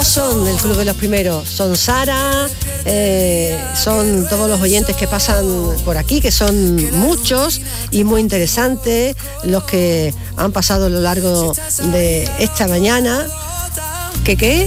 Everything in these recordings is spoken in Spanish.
Ellos son el Club de los Primeros, son Sara, son todos los oyentes que pasan por aquí, que son muchos y muy interesantes, los que han pasado a lo largo de esta mañana. ¿Qué?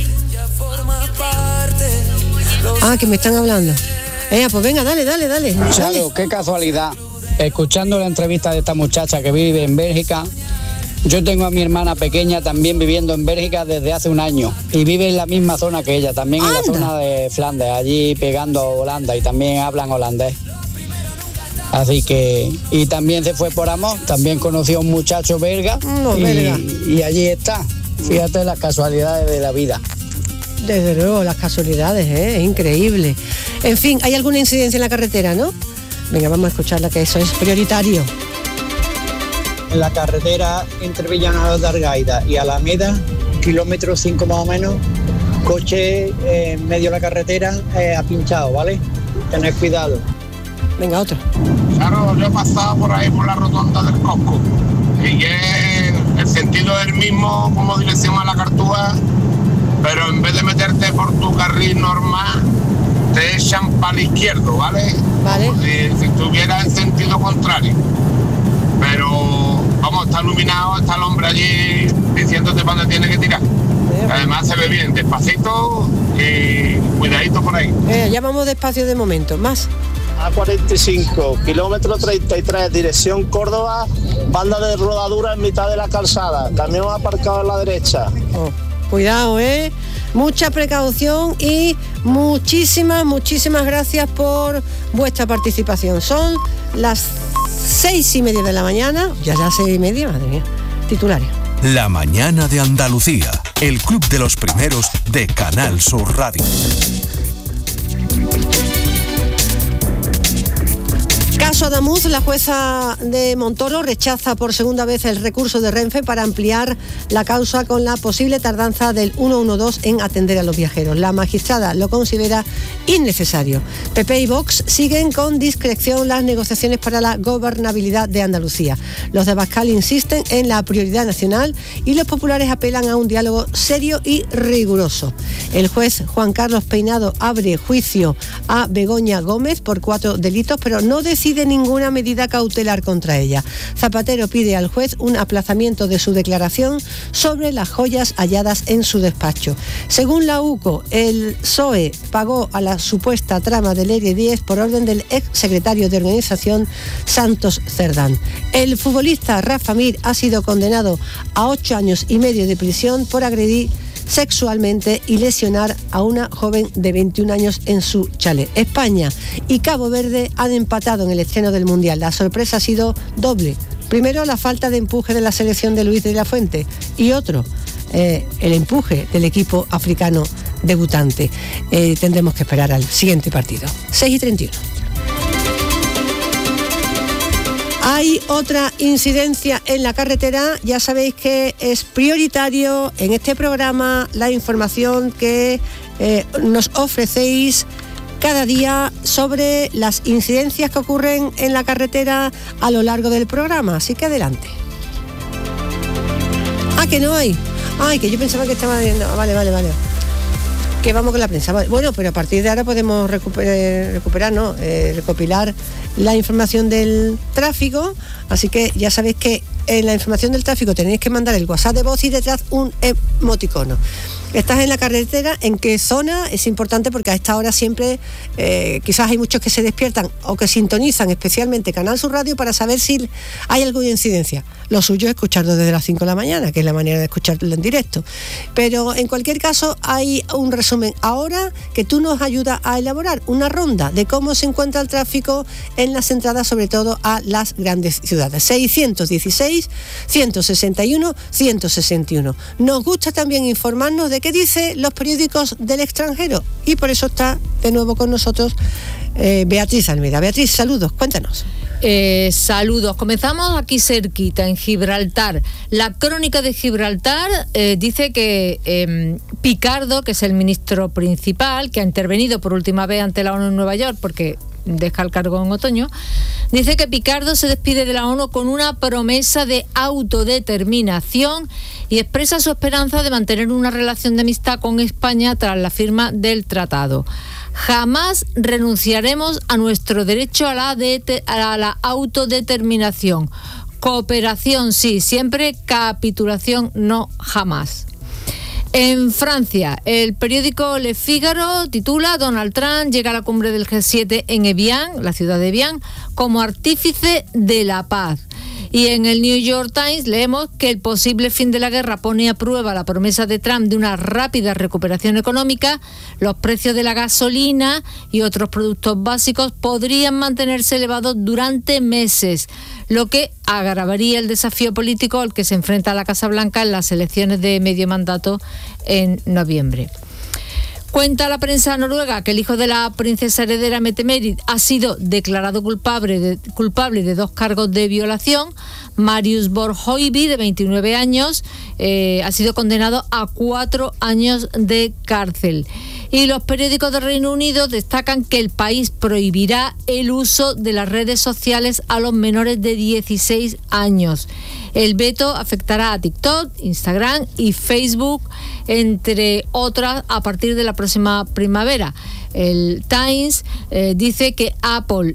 Que me están hablando. Pues venga, dale. Claro, qué casualidad. Escuchando la entrevista de esta muchacha que vive en Bélgica, yo tengo a mi hermana pequeña también viviendo en Bélgica desde hace un año y vive en la misma zona que ella, también en la zona de Flandes, allí pegando a Holanda, y también hablan holandés. Así que, y también se fue por amor, también conoció a un muchacho belga, y allí está. Fíjate las casualidades de la vida. Desde luego, las casualidades, es increíble. En fin, ¿hay alguna incidencia en la carretera, no? Venga, vamos a escucharla, que eso es prioritario. En la carretera entre Villanueva de Argaida y Alameda, kilómetro 5 más o menos, coche en medio de la carretera ha pinchado, ¿vale? Tened cuidado. Venga, otro. Claro, yo he pasado por ahí por la rotonda del Cosco y el sentido es el mismo como dirección a la Cartuja, pero en vez de meterte por tu carril normal, te echan para la izquierda, ¿vale? Vale. Si estuviera en sentido contrario. Pero, vamos, está iluminado, está el hombre allí diciéndote para dónde tiene que tirar. Además se ve bien, despacito y cuidadito por ahí. Ya vamos despacio de momento, más. A45, kilómetro 33, dirección Córdoba, banda de rodadura en mitad de la calzada, camión aparcado a la derecha. Cuidado, mucha precaución y muchísimas gracias por vuestra participación. Son las 6:30 de la mañana, ya 6:30, madre mía, titulares. La mañana de Andalucía, el Club de los Primeros de Canal Sur Radio. Caso Adamuz, la jueza de Montoro rechaza por segunda vez el recurso de Renfe para ampliar la causa con la posible tardanza del 112 en atender a los viajeros. La magistrada lo considera innecesario. PP y Vox siguen con discreción las negociaciones para la gobernabilidad de Andalucía. Los de Abascal insisten en la prioridad nacional y los populares apelan a un diálogo serio y riguroso. El juez Juan Carlos Peinado abre juicio a Begoña Gómez por 4 delitos, pero no decide ninguna medida cautelar contra ella. Zapatero pide al juez un aplazamiento de su declaración sobre las joyas halladas en su despacho. Según la UCO, el PSOE pagó a la supuesta trama del ERE10 por orden del ex secretario de organización Santos Cerdán. El futbolista Rafa Mir ha sido condenado a 8 años y medio de prisión por agredir sexualmente y lesionar a una joven de 21 años en su chalet. España y Cabo Verde han empatado en el estreno del Mundial. La sorpresa ha sido doble. Primero, la falta de empuje de la selección de Luis de la Fuente, y otro, el empuje del equipo africano debutante. Tendremos que esperar al siguiente partido. 6:31. Hay otra incidencia en la carretera. Ya sabéis que es prioritario en este programa la información que nos ofrecéis cada día sobre las incidencias que ocurren en la carretera a lo largo del programa. Así que adelante. Que no hay. Que yo pensaba que estaba... Vale. Que vamos con la prensa. Bueno, pero a partir de ahora podemos recopilar la información del tráfico. Así que ya sabéis que en la información del tráfico tenéis que mandar el WhatsApp de voz y detrás un emoticono. Estás en la carretera, ¿en qué zona? Es importante porque a esta hora siempre quizás hay muchos que se despiertan o que sintonizan especialmente Canal Sur Radio para saber si hay alguna incidencia. Lo suyo es escucharlo desde las 5 de la mañana, que es la manera de escucharlo en directo. Pero en cualquier caso hay un resumen ahora que tú nos ayudas a elaborar una ronda de cómo se encuentra el tráfico en las entradas, sobre todo a las grandes ciudades. 616, 161, 161. Nos gusta también informarnos de qué dicen los periódicos del extranjero y por eso está de nuevo con nosotros Beatriz Almeida. Beatriz, saludos, cuéntanos. Saludos. Comenzamos aquí cerquita, en Gibraltar. La Crónica de Gibraltar dice que Picardo, que es el ministro principal, que ha intervenido por última vez ante la ONU en Nueva York, porque deja el cargo en otoño, dice que Picardo se despide de la ONU con una promesa de autodeterminación y expresa su esperanza de mantener una relación de amistad con España tras la firma del tratado. Jamás renunciaremos a nuestro derecho a la autodeterminación. Cooperación sí, siempre. Capitulación no, jamás. En Francia, el periódico Le Figaro titula: Donald Trump llega a la cumbre del G7 en Evian, la ciudad de Evian, como artífice de la paz. Y en el New York Times leemos que el posible fin de la guerra pone a prueba la promesa de Trump de una rápida recuperación económica. Los precios de la gasolina y otros productos básicos podrían mantenerse elevados durante meses, lo que agravaría el desafío político al que se enfrenta la Casa Blanca en las elecciones de medio mandato en noviembre. Cuenta la prensa noruega que el hijo de la princesa heredera Mette-Marit ha sido declarado culpable de 2 cargos de violación. Marius Borg-Høiby, de 29 años, ha sido condenado a 4 años de cárcel. Y los periódicos del Reino Unido destacan que el país prohibirá el uso de las redes sociales a los menores de 16 años. El veto afectará a TikTok, Instagram y Facebook, entre otras, a partir de la próxima primavera. El Times dice que Apple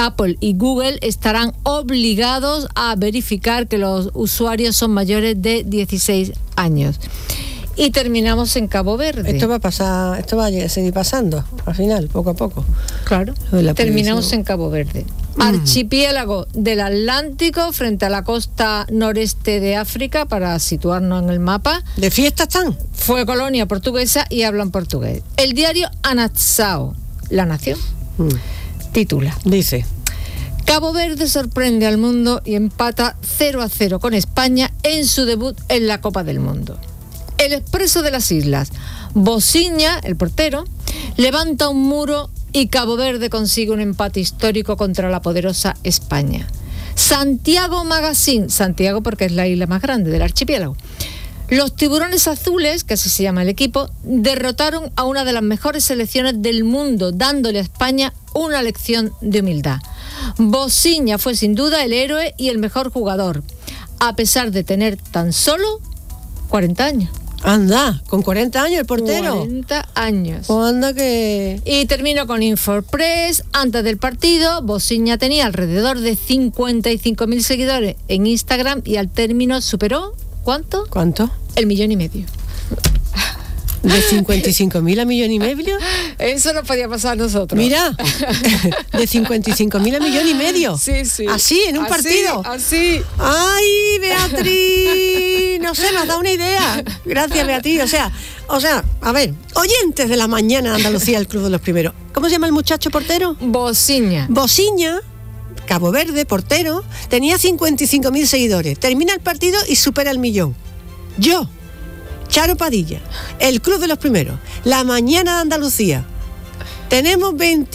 y Google estarán obligados a verificar que los usuarios son mayores de 16 años. Y terminamos en Cabo Verde. Esto va a pasar, esto va a seguir pasando, al final, poco a poco. Claro. Terminamos en Cabo Verde. Archipiélago del Atlántico frente a la costa noreste de África, para situarnos en el mapa. ¿De fiesta están? Fue colonia portuguesa y hablan portugués. El diario Anatsao, La Nación, titula: dice: Cabo Verde sorprende al mundo y empata 0-0 con España en su debut en la Copa del Mundo. El Expreso de las Islas: Bociña, el portero, levanta un muro y Cabo Verde consigue un empate histórico contra la poderosa España. Santiago Magazine, Santiago porque es la isla más grande del archipiélago. Los tiburones azules, que así se llama el equipo, derrotaron a una de las mejores selecciones del mundo, dándole a España una lección de humildad. Bociña fue sin duda el héroe y el mejor jugador, a pesar de tener tan solo 40 años. Anda, con 40 años el portero. 40 años. Anda que... Y termino con Infopress. Antes del partido, Bociña tenía alrededor de 55.000 seguidores en Instagram y al término superó, ¿cuánto? ¿Cuánto? 1,5 millones. ¿De 55.000 a 1,5 millones? Eso no podía pasar a nosotros. Mira, de 55.000 a 1,5 millones. Sí, sí. Así, en un partido. Así. ¡Ay, Beatriz! No sé, me has dado una idea. Gracias, Beatriz. O sea, a ver, oyentes de la mañana de Andalucía, el Club de los Primeros. ¿Cómo se llama el muchacho portero? Bociña. Bociña, Cabo Verde, portero, tenía 55.000 seguidores. Termina el partido y supera el 1 millón. Yo, Charo Padilla, el Club de los Primeros, la mañana de Andalucía, tenemos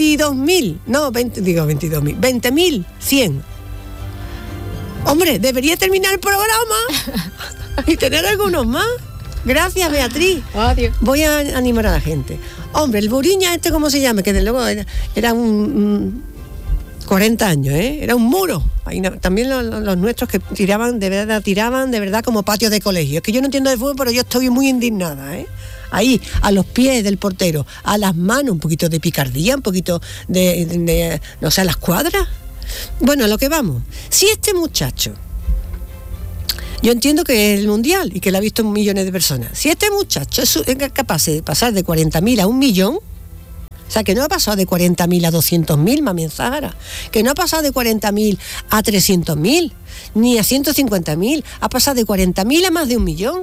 20.100. Hombre, debería terminar el programa y tener algunos más. Gracias, Beatriz. Adiós. Voy a animar a la gente. Hombre, el Buriña ¿cómo se llama? Que desde luego era un 40 años, era un muro. Ahí, también los nuestros que tiraban de verdad como patios de colegio. Es que yo no entiendo de fútbol, pero yo estoy muy indignada, Ahí, a los pies del portero, a las manos, un poquito de picardía, un poquito de no sé, a las cuadras. Bueno, a lo que vamos. Si este muchacho, yo entiendo que es el mundial y que lo ha visto millones de personas. Si este muchacho es capaz de pasar de 40.000 a 1 millón, o sea, que no ha pasado de 40.000 a 200.000, mami en Zahara, que no ha pasado de 40.000 a 300.000, ni a 150.000, ha pasado de 40.000 a más de 1 millón.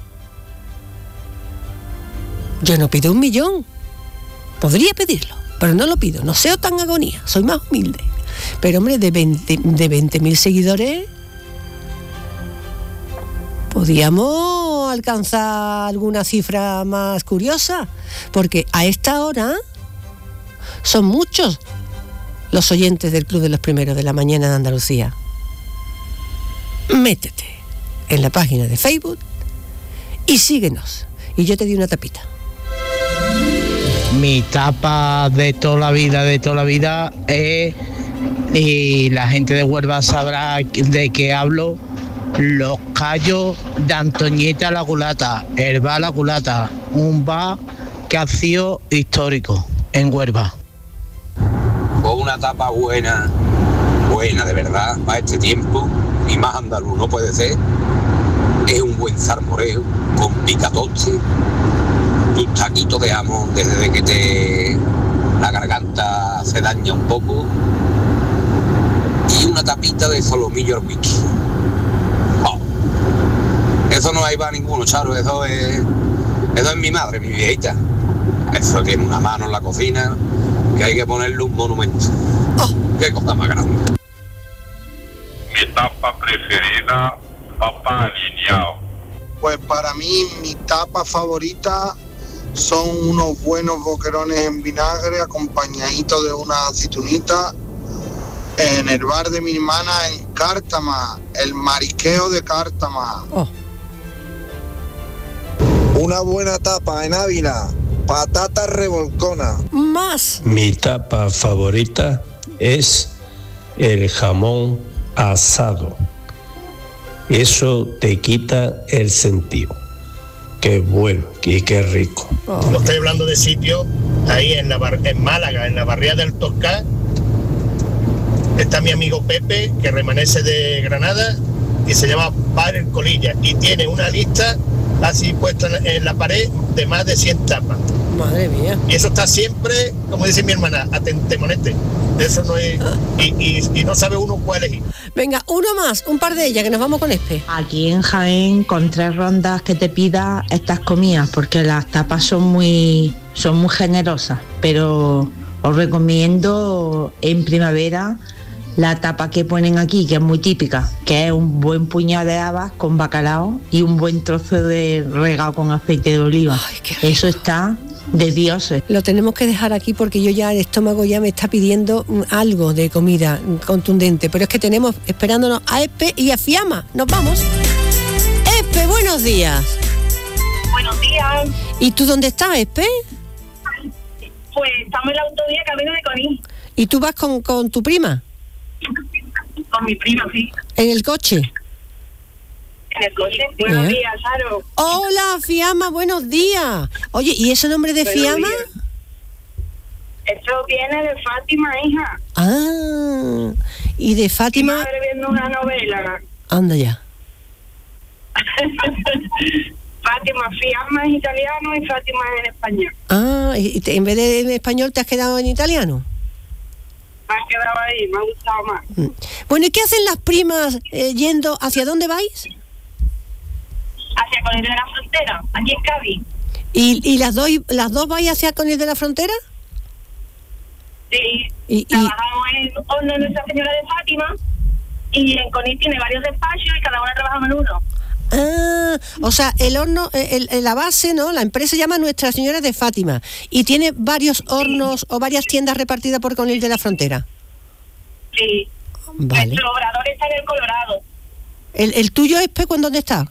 Yo no pido 1 millón, podría pedirlo, pero no lo pido, no sea tan agonía, soy más humilde. Pero hombre, de 20.000 seguidores, podríamos alcanzar alguna cifra más curiosa, porque a esta hora son muchos los oyentes del Club de los Primeros de la mañana de Andalucía. Métete en la página de Facebook y síguenos. Y yo te di una tapita. Mi tapa de toda la vida es, y la gente de Huelva sabrá de qué hablo, los callos de Antoñeta la Culata, el bar La Culata, un bar que ha sido histórico en Huelva. Con una tapa buena de verdad, para este tiempo, y más andaluz no puede ser, es un buen salmoreo con picatoste, tus taquitos de jamón desde que la garganta se daña un poco, y una tapita de solomillo al whisky. Oh, eso no hay para ninguno, Charo, eso es mi madre, mi viejita. Eso tiene una mano en la cocina que hay que ponerle un monumento. Oh, qué cosa más grande. Mi tapa preferida, papa alineado. Pues para mí, mi tapa favorita son unos buenos boquerones en vinagre acompañaditos de una aceitunita en el bar de mi hermana en Cártama, el marisqueo de Cártama. Oh. Una buena tapa en Ávila, patata revolcona. Más. Mi tapa favorita es el jamón asado. Eso te quita el sentido. Qué bueno y qué rico. No estoy hablando de sitio ahí en Málaga, en la barriada del Toscá. Está mi amigo Pepe, que remanece de Granada, y se llama Bar El Colilla, y tiene una lista así puesta en la pared de más de 100 tapas. Madre mía. Y eso está siempre, como dice mi hermana, atentemonete. Eso no es, y no sabe uno cuál elegir. Venga, uno más, un par de ellas, que nos vamos con Espe. Aquí en Jaén, con 3 rondas que te pidas, estas comidas, porque las tapas son muy generosas, pero os recomiendo en primavera la tapa que ponen aquí, que es muy típica, que es un buen puñado de habas con bacalao y un buen trozo de regado con aceite de oliva. Ay, eso está de dioses. Lo tenemos que dejar aquí porque yo ya, el estómago ya me está pidiendo algo de comida contundente, pero es que tenemos esperándonos a Espe y a Fiamma. Nos vamos. Espe, buenos días. Buenos días. ¿Y tú dónde estás, Espe? Pues estamos en la autovía camino de Conil. ¿Y tú vas con tu prima? Con mi prima, sí. ¿En el coche? En el coche. Buenos días, Saro. Hola, Fiamma, buenos días. Oye, ¿y ese nombre de Fiamma? Eso viene de Fátima, hija. Ah, y de Fátima. Mi madre viendo una novela. Anda ya. Fátima, Fiamma es italiano y Fátima es en español. Ah, y en vez de en español te has quedado en italiano. Me has quedado ahí, me ha gustado más. Bueno, ¿y qué hacen las primas yendo? ¿Hacia dónde vais? Hacia Conil de la Frontera, aquí en Cádiz. ¿Y las dos vais hacia Conil de la Frontera? Sí, trabajamos en horno de Nuestra Señora de Fátima y en Conil tiene varios despachos y cada una trabajamos en uno. Ah, o sea, el horno, la base, ¿no? La empresa se llama Nuestra Señora de Fátima y tiene varios hornos o varias tiendas repartidas por Conil de la Frontera. Sí. Vale. Nuestro obrador está en el Colorado. ¿El tuyo, Espe, cuándo está?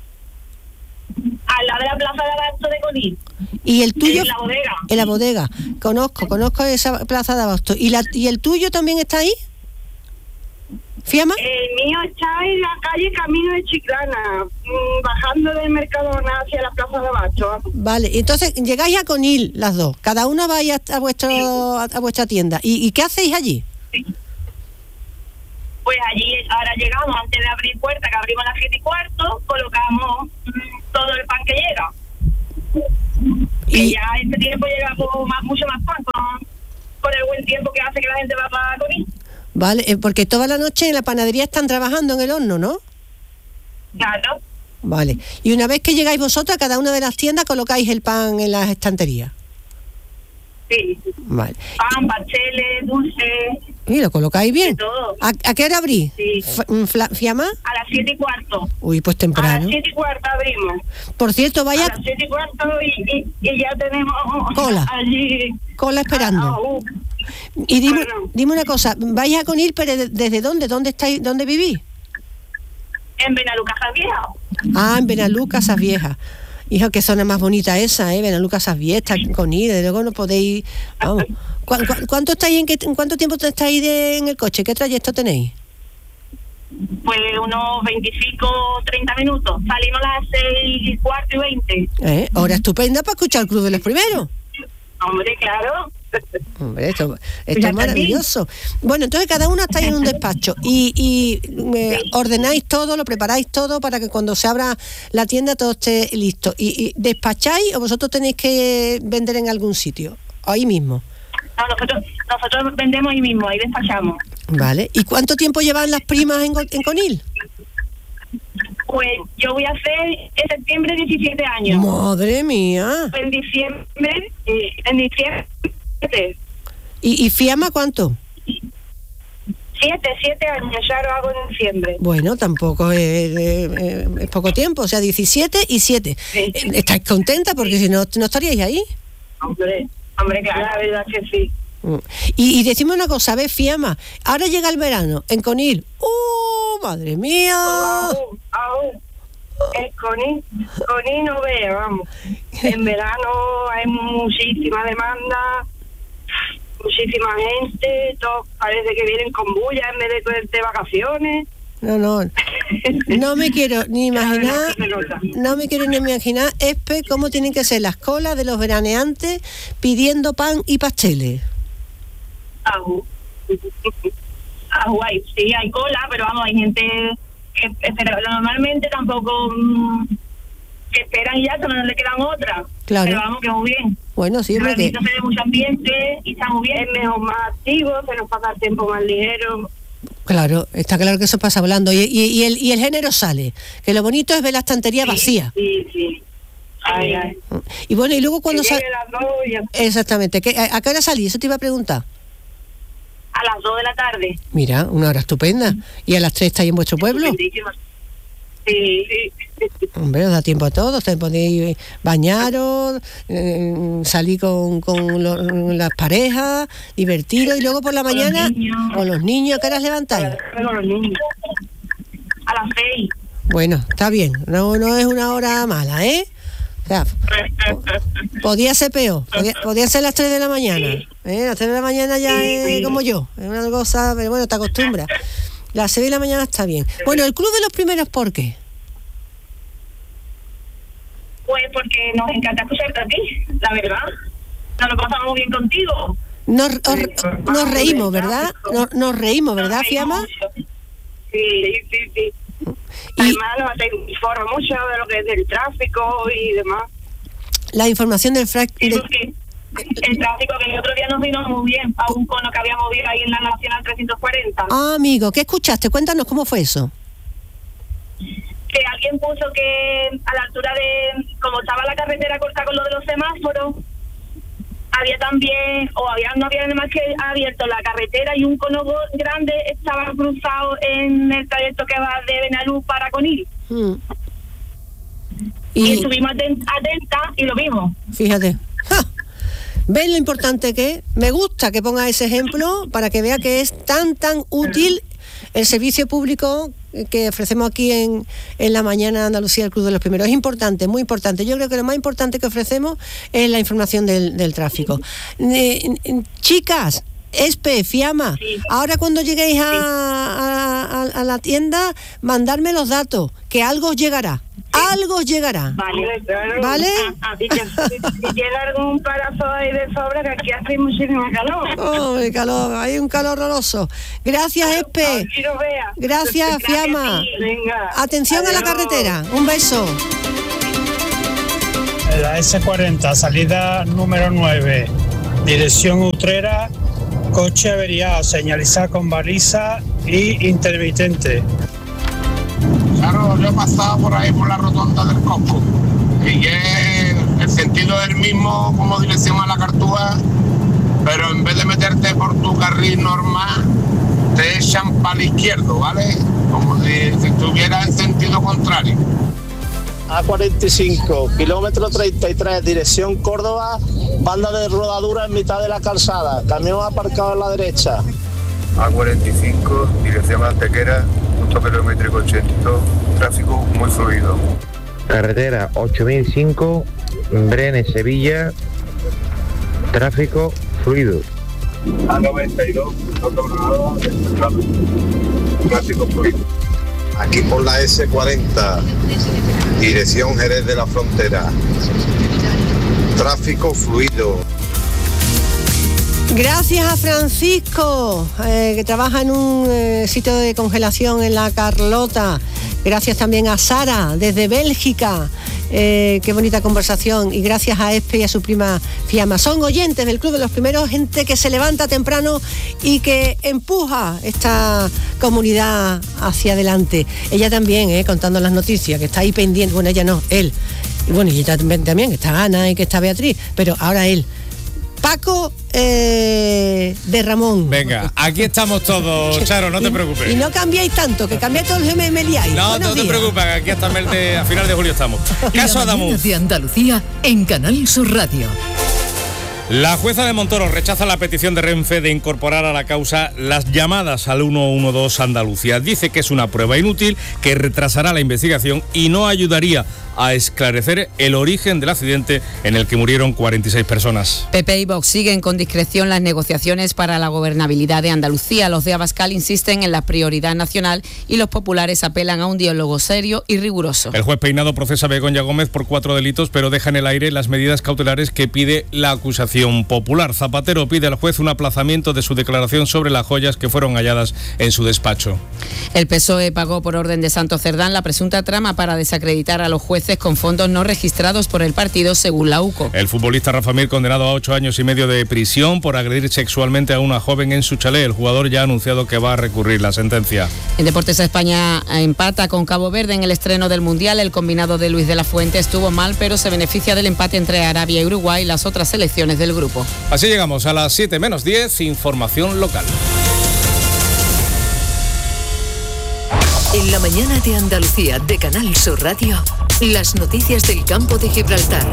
Al lado de la plaza de abasto de Conil. ¿Y el tuyo? En la bodega. En la bodega. Conozco esa plaza de abasto. ¿Y el tuyo también está ahí? ¿Fiamma? El mío está en la calle Camino de Chiclana, bajando del Mercadona hacia la plaza de abasto. Vale, entonces llegáis a Conil las dos, cada una vais a vuestra tienda. ¿Y qué hacéis allí? Sí. Pues allí ahora llegamos, antes de abrir puerta, que abrimos a las 7:15, colocamos todo el pan que llega. Y ya este tiempo llega mucho más pan, con el buen tiempo que hace que la gente va para Conil. Vale, porque toda la noche en la panadería están trabajando en el horno, ¿no? Claro. Vale. Y una vez que llegáis vosotras, cada una de las tiendas colocáis el pan en las estanterías. Sí. Vale. Pan, pasteles, dulces. ¿Y lo colocáis bien? De todo. ¿A qué hora abrís? Sí. ¿Fiamma? A las 7:15. Uy, pues temprano. A las 7:15 abrimos. Por cierto, vaya... A las 7:15 y ya tenemos... Cola. Allí... Cola esperando. Y dime una cosa, ¿vais a Conil, pero desde dónde? ¿Dónde vivís? En Benalú, Casas Viejas. Ah, en Benalú, Casas Viejas. Hijo, qué zona más bonita esa, Benaluca, Sabiesta, Conil, de luego no podéis... Vamos. ¿Cuánto estáis en cuánto tiempo estáis en el coche? ¿Qué trayecto tenéis? Pues unos 25, 30 minutos. Salimos a las 6:15:20. Hora estupenda para escuchar el Club de los Primeros. Hombre, claro. Hombre, esto es maravilloso. Bueno, entonces cada uno está en un despacho y ordenáis todo, lo preparáis todo para que cuando se abra la tienda todo esté listo. ¿Y despacháis o vosotros tenéis que vender en algún sitio? Ahí mismo. No, nosotros vendemos ahí mismo, ahí despachamos. Vale. ¿Y cuánto tiempo llevan las primas en Conil? Pues yo voy a hacer en septiembre 17 años. ¡Madre mía! En diciembre. ¿Y Fiamma cuánto? 7 años, ya lo hago en diciembre. Bueno, tampoco es poco tiempo, o sea, 17 y 7. Sí. ¿Estáis contenta? Porque si no estaríais ahí. Hombre, claro, la verdad que sí. Y decimos una cosa, ¿ves, Fiamma? Ahora llega el verano en Conil. ¡Madre mía! Conil no veo, vamos. En verano hay muchísima demanda, muchísima gente, todos parece que vienen con bulla en vez de vacaciones. No me quiero ni imaginar, Espe, cómo tienen que ser las colas de los veraneantes pidiendo pan y pasteles. Sí, hay cola, pero vamos, hay gente que espera, normalmente tampoco que esperan y ya, no le quedan otras. Claro. Pero vamos, que muy bien. Bueno, sí, porque se ve mucho ambiente y está muy bien, es mejor, más activo, se nos pasa el tiempo más ligero. Claro, está claro que eso pasa volando y el género sale, que lo bonito es ver la estantería vacía. Sí. Ay. Y bueno, y luego cuando sale... Exactamente, ¿a qué hora salís? Eso te iba a preguntar. A las 2 de la tarde. Mira, una hora estupenda. ¿Y a las 3 estáis en vuestro pueblo? Sí. Hombre, os da tiempo a todos, te podéis bañaros, salir con las parejas, divertiros, y luego por la mañana con los niños. ¿A qué horas levantáis? Con los niños. A las 6. Bueno, está bien, no es una hora mala, ¿eh? O sea, podía ser peor, podía ser las 3 de la mañana. Las 3 de la mañana ya es como yo, es una cosa, pero bueno, te acostumbras. Las 6 de la mañana está bien. Bueno, el Club de los Primeros, ¿por qué? Pues porque nos encanta escucharte a ti, la verdad. Nos lo pasamos muy bien contigo. Nos reímos, ¿verdad? Nos reímos, ¿verdad, Fiamma? Sí. Además nos informa mucho de lo que es del tráfico y demás. La información del el tráfico, que el otro día nos vino muy bien a un cono que habíamos visto ahí en la Nacional 340. Amigo, ¿qué escuchaste? Cuéntanos cómo fue eso. Que alguien puso que a la altura de, como estaba la carretera corta con lo de los semáforos, había también, no había nada más que abierto la carretera y un cono grande estaba cruzado en el trayecto que va de Benalú para Conil. Y estuvimos atentas y lo vimos. Fíjate. ¿Ves lo importante que es? Me gusta que ponga ese ejemplo para que vea que es tan útil el servicio público que ofrecemos aquí en la mañana de Andalucía, el Club de los Primeros. Es importante, muy importante. Yo creo que lo más importante que ofrecemos es la información del tráfico. Chicas, Espe, Fiamma, ahora cuando lleguéis a la tienda, mandarme los datos, que algo os llegará. Algo os llegará. ¿Vale? Si tiene algún parazo ahí de sobra, que aquí hace muchísimo calor. Calor, hay un calor horroroso. Gracias, Espe. Gracias, Fiamma. Atención a la carretera. Un beso. La S40, salida número 9, dirección Utrera, coche averiado, señalizada con baliza y intermitente. Claro, yo he pasado por ahí por la rotonda del Cosco y el sentido es el mismo como dirección a la Cartúa, pero en vez de meterte por tu carril normal, te echan para el izquierdo, ¿vale? Como si estuviera en sentido contrario. A45, kilómetro 33, dirección Córdoba, banda de rodadura en mitad de la calzada, camión aparcado a la derecha. A45, dirección Antequera, punto kilométrico 82, tráfico muy fluido. Carretera 8005, Brenes, Sevilla, tráfico fluido. A92, tráfico fluido. Aquí por la S40, dirección Jerez de la Frontera, tráfico fluido. Gracias a Francisco, que trabaja en un sitio de congelación en La Carlota. Gracias también a Sara, desde Bélgica. Qué bonita conversación. Y gracias a Espe y a su prima Fiamma. Son oyentes del Club de los Primeros, gente que se levanta temprano y que empuja esta comunidad hacia adelante. Ella también, contando las noticias, que está ahí pendiente. Bueno, ella no, él. Y bueno, y ella también, que está Ana y que está Beatriz. Pero ahora él. Paco de Ramón. Venga, aquí estamos todos, Charo, no te preocupes. Y no cambiáis tanto, que cambiáis todos los me liáis. No te preocupes, aquí hasta a final de julio estamos. Caso Adamuz de Andalucía en Canal Sur Radio. La jueza de Montoro rechaza la petición de Renfe de incorporar a la causa las llamadas al 112 Andalucía. Dice que es una prueba inútil, que retrasará la investigación y no ayudaría a esclarecer el origen del accidente en el que murieron 46 personas. PP y Vox siguen con discreción las negociaciones para la gobernabilidad de Andalucía. Los de Abascal insisten en la prioridad nacional y los populares apelan a un diálogo serio y riguroso. El juez Peinado procesa a Begoña Gómez por 4 delitos, pero deja en el aire las medidas cautelares que pide la acusación popular. Zapatero pide al juez un aplazamiento de su declaración sobre las joyas que fueron halladas en su despacho. El PSOE pagó por orden de Santos Cerdán la presunta trama para desacreditar a los jueces con fondos no registrados por el partido, según la UCO. El futbolista Rafa Mir, condenado a 8 años y medio de prisión por agredir sexualmente a una joven en su chalet. El jugador ya ha anunciado que va a recurrir la sentencia. En Deportes, España empata con Cabo Verde en el estreno del Mundial. El combinado de Luis de la Fuente estuvo mal, pero se beneficia del empate entre Arabia y Uruguay, las otras selecciones del grupo. Así llegamos a las 7 menos 10, información local. En la mañana de Andalucía de Canal Sur Radio, las noticias del campo de Gibraltar.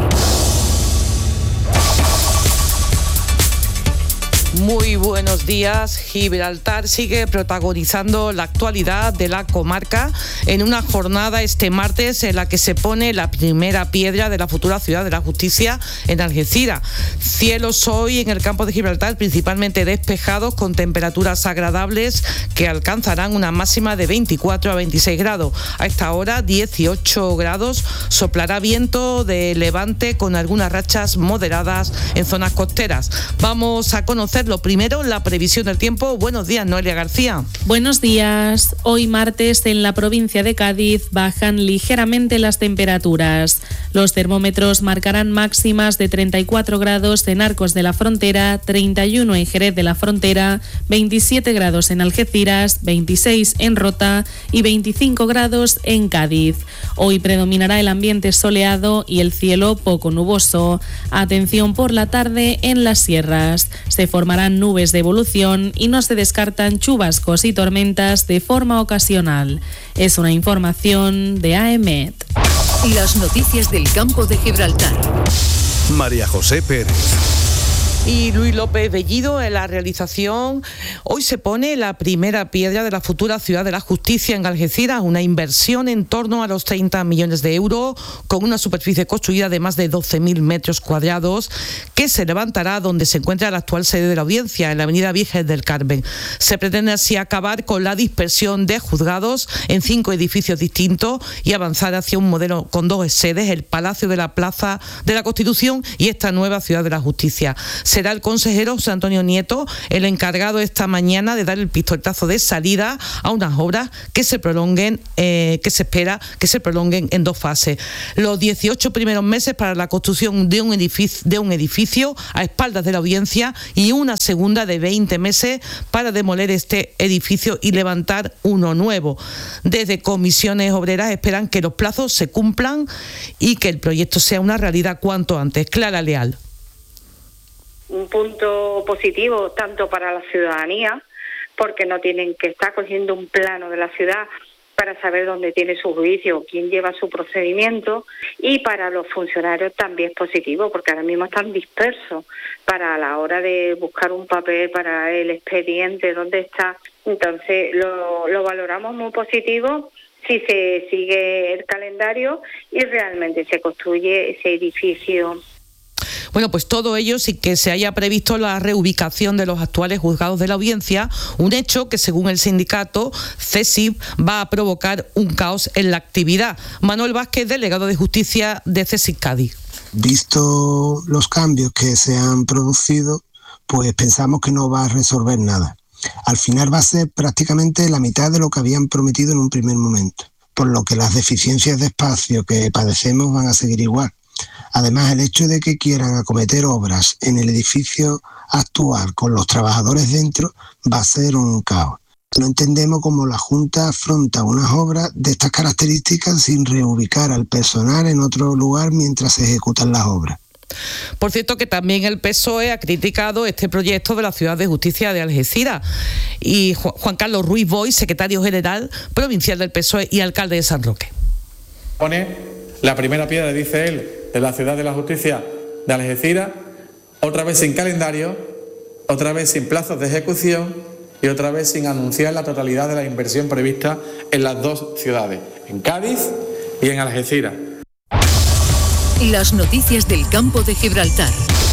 Muy buenos días. Gibraltar sigue protagonizando la actualidad de la comarca en una jornada este martes en la que se pone la primera piedra de la futura ciudad de la justicia en Algeciras. Cielos hoy en el campo de Gibraltar principalmente despejados con temperaturas agradables que alcanzarán una máxima de 24 a 26 grados. A esta hora 18 grados, soplará viento de levante con algunas rachas moderadas en zonas costeras. Vamos a conocer lo primero, la previsión del tiempo. Buenos días, Noelia García. Buenos días. Hoy martes en la provincia de Cádiz bajan ligeramente las temperaturas. Los termómetros marcarán máximas de 34 grados en Arcos de la Frontera, 31 en Jerez de la Frontera, 27 grados en Algeciras, 26 en Rota y 25 grados en Cádiz. Hoy predominará el ambiente soleado y el cielo poco nuboso. Atención por la tarde en las sierras. Se formarán nubes de evolución y no se descartan chubascos y tormentas de forma ocasional. Es una información de AEMET. Las noticias del campo de Gibraltar. María José Pérez. Y Luis López Bellido en la realización. Hoy se pone la primera piedra de la futura ciudad de la justicia en Algeciras, una inversión en torno a los 30 millones de euros, con una superficie construida de más de 12.000 metros cuadrados, que se levantará donde se encuentra la actual sede de la audiencia, en la avenida Virgen del Carmen. Se pretende así acabar con la dispersión de juzgados en 5 edificios distintos y avanzar hacia un modelo con 2 sedes, el Palacio de la Plaza de la Constitución y esta nueva ciudad de la justicia. Será el consejero José Antonio Nieto el encargado esta mañana de dar el pistoletazo de salida a unas obras que se prolonguen, que se espera que se prolonguen en 2 fases. Los 18 primeros meses para la construcción de un edificio a espaldas de la audiencia y una segunda de 20 meses para demoler este edificio y levantar uno nuevo. Desde Comisiones Obreras esperan que los plazos se cumplan y que el proyecto sea una realidad cuanto antes. Clara Leal. Un punto positivo tanto para la ciudadanía, porque no tienen que estar cogiendo un plano de la ciudad para saber dónde tiene su juicio, quién lleva su procedimiento, y para los funcionarios también es positivo, porque ahora mismo están dispersos para la hora de buscar un papel para el expediente, dónde está. Entonces lo valoramos muy positivo. si se sigue el calendario y realmente se construye ese edificio. Bueno, pues todo ello sin que se haya previsto la reubicación de los actuales juzgados de la Audiencia, un hecho que según el sindicato CESIF va a provocar un caos en la actividad. Manuel Vázquez, delegado de Justicia de CESIF Cádiz. Visto los cambios que se han producido, pues pensamos que no va a resolver nada. Al final va a ser prácticamente la mitad de lo que habían prometido en un primer momento, por lo que las deficiencias de espacio que padecemos van a seguir igual. Además, el hecho de que quieran acometer obras en el edificio actual con los trabajadores dentro va a ser un caos. No entendemos cómo la Junta afronta unas obras de estas características sin reubicar al personal en otro lugar mientras se ejecutan las obras. Por cierto, que también el PSOE ha criticado este proyecto de la Ciudad de Justicia de Algeciras. Y Juan Carlos Ruiz Boy, secretario general provincial del PSOE y alcalde de San Roque. Pone la primera piedra, dice él, de la Ciudad de la Justicia de Algeciras, otra vez sin calendario, otra vez sin plazos de ejecución y otra vez sin anunciar la totalidad de la inversión prevista en las dos ciudades, en Cádiz y en Algeciras. Las noticias del campo de Gibraltar.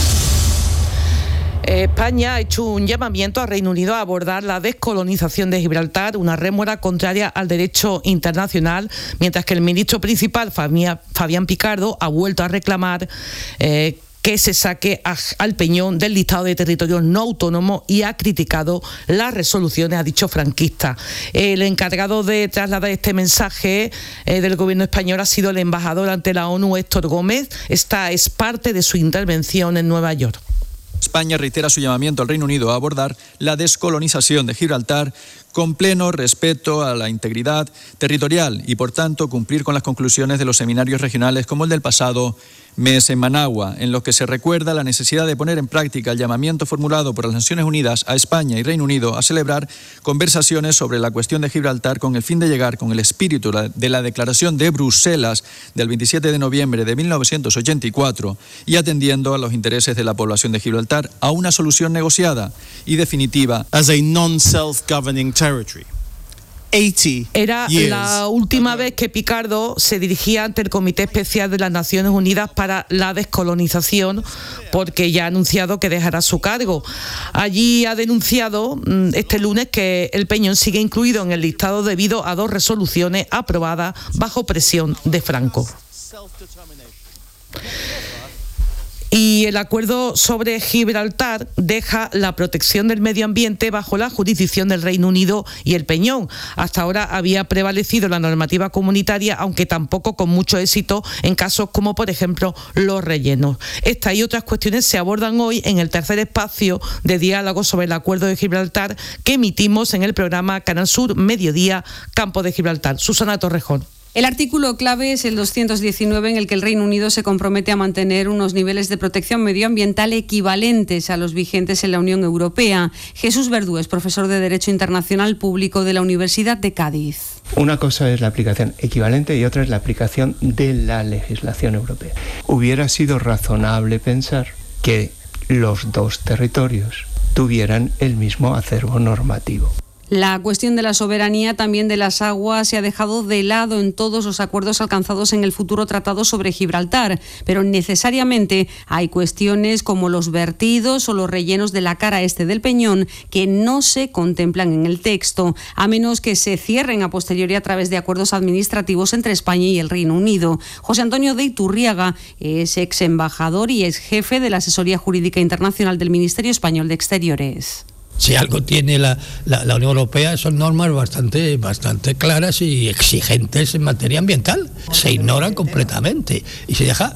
España ha hecho un llamamiento al Reino Unido a abordar la descolonización de Gibraltar, una rémora contraria al derecho internacional, mientras que el ministro principal, Fabián Picardo, ha vuelto a reclamar que se saque al Peñón del listado de territorios no autónomos y ha criticado las resoluciones, ha dicho franquista. El encargado de trasladar este mensaje del gobierno español ha sido el embajador ante la ONU, Héctor Gómez. Esta es parte de su intervención en Nueva York. España reitera su llamamiento al Reino Unido a abordar la descolonización de Gibraltar con pleno respeto a la integridad territorial y, por tanto, cumplir con las conclusiones de los seminarios regionales como el del pasado mes en Managua, en los que se recuerda la necesidad de poner en práctica el llamamiento formulado por las Naciones Unidas a España y Reino Unido a celebrar conversaciones sobre la cuestión de Gibraltar con el fin de llegar, con el espíritu de la Declaración de Bruselas del 27 de noviembre de 1984 y atendiendo a los intereses de la población de Gibraltar, a una solución negociada y definitiva. As a non-self-governing territory. Era la última vez que Picardo se dirigía ante el Comité Especial de las Naciones Unidas para la Descolonización, porque ya ha anunciado que dejará su cargo. Allí ha denunciado este lunes que el Peñón sigue incluido en el listado debido a 2 resoluciones aprobadas bajo presión de Franco. Y el acuerdo sobre Gibraltar deja la protección del medio ambiente bajo la jurisdicción del Reino Unido y el Peñón. Hasta ahora había prevalecido la normativa comunitaria, aunque tampoco con mucho éxito en casos como, por ejemplo, los rellenos. Esta y otras cuestiones se abordan hoy en el tercer espacio de diálogo sobre el acuerdo de Gibraltar que emitimos en el programa Canal Sur Mediodía Campo de Gibraltar. Susana Torrejón. El artículo clave es el 219, en el que el Reino Unido se compromete a mantener unos niveles de protección medioambiental equivalentes a los vigentes en la Unión Europea. Jesús Verdú es profesor de Derecho Internacional Público de la Universidad de Cádiz. Una cosa es la aplicación equivalente y otra es la aplicación de la legislación europea. Hubiera sido razonable pensar que los 2 territorios tuvieran el mismo acervo normativo. La cuestión de la soberanía también de las aguas se ha dejado de lado en todos los acuerdos alcanzados en el futuro tratado sobre Gibraltar, pero necesariamente hay cuestiones como los vertidos o los rellenos de la cara este del Peñón que no se contemplan en el texto, a menos que se cierren a posteriori a través de acuerdos administrativos entre España y el Reino Unido. José Antonio de Iturriaga es ex embajador y ex jefe de la Asesoría Jurídica Internacional del Ministerio Español de Exteriores. Si algo tiene la Unión Europea son normas bastante claras y exigentes en materia ambiental. Se ignoran completamente y se deja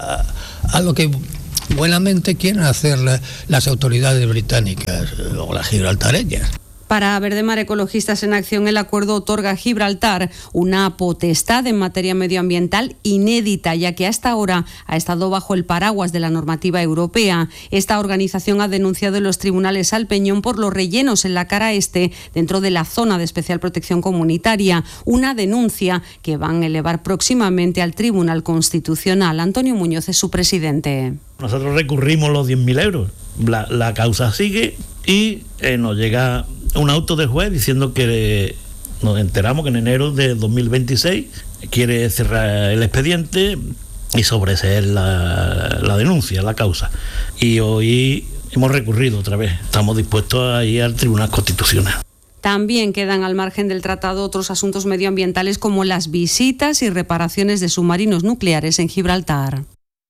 a lo que buenamente quieren hacer las autoridades británicas o las gibraltareñas. Para Verdemar Ecologistas en Acción, el acuerdo otorga a Gibraltar una potestad en materia medioambiental inédita, ya que hasta ahora ha estado bajo el paraguas de la normativa europea. Esta organización ha denunciado en los tribunales al Peñón por los rellenos en la cara este dentro de la zona de especial protección comunitaria, una denuncia que van a elevar próximamente al Tribunal Constitucional. Antonio Muñoz es su presidente. Nosotros recurrimos los 10.000 euros. La causa sigue y nos llega un auto del juez diciendo que nos enteramos que en enero de 2026 quiere cerrar el expediente y sobreseer la denuncia, la causa. Y hoy hemos recurrido otra vez. Estamos dispuestos a ir al Tribunal Constitucional. También quedan al margen del tratado otros asuntos medioambientales como las visitas y reparaciones de submarinos nucleares en Gibraltar.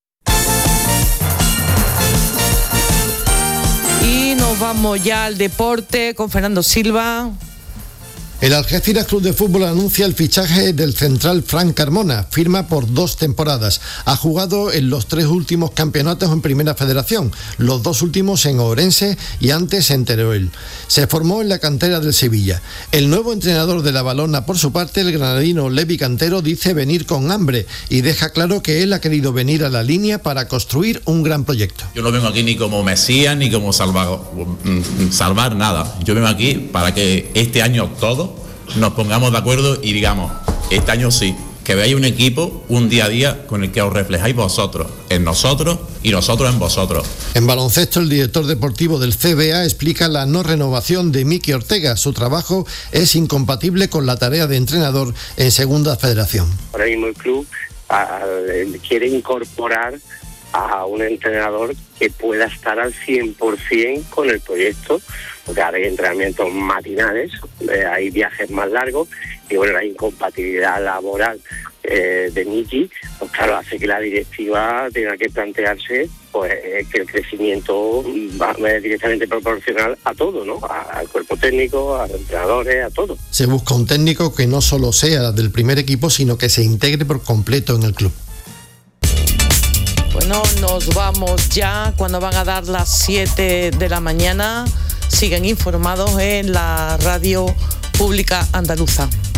Y nos vamos ya al deporte con Fernando Silva. El Algeciras Club de Fútbol anuncia el fichaje del central Fran Carmona, firma por 2 temporadas. Ha jugado en los 3 últimos campeonatos en Primera Federación, los 2 últimos en Ourense y antes en Teruel. Se formó en la cantera del Sevilla. El nuevo entrenador de la Valona, por su parte, el granadino Levi Cantero, dice venir con hambre y deja claro que él ha querido venir a la línea para construir un gran proyecto. Yo no vengo aquí ni como Mesías ni como salvar nada. Yo vengo aquí para que este año todos nos pongamos de acuerdo y digamos, este año sí, que veáis un equipo, un día a día con el que os reflejáis vosotros, en nosotros y nosotros en vosotros. En baloncesto, el director deportivo del CBA explica la no renovación de Miki Ortega. Su trabajo es incompatible con la tarea de entrenador en Segunda Federación. Ahora mismo el club quiere incorporar a un entrenador que pueda estar al 100% con el proyecto, porque ahora hay entrenamientos matinales, hay viajes más largos y bueno, la incompatibilidad laboral de Miki, pues claro, hace que la directiva tenga que plantearse pues que el crecimiento va directamente proporcional a todo, ¿no? Al cuerpo técnico, a los entrenadores, a todo. Se busca un técnico que no solo sea del primer equipo, sino que se integre por completo en el club. Bueno, nos vamos ya cuando van a dar las 7 de la mañana. Siguen informados en la radio pública andaluza.